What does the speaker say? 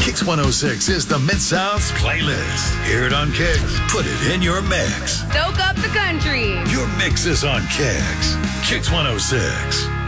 Kicks 106 is the Mid-South's playlist. Hear it on Kicks. Put it in your mix. Soak up the country. Your mix is on Kicks. Kicks 106.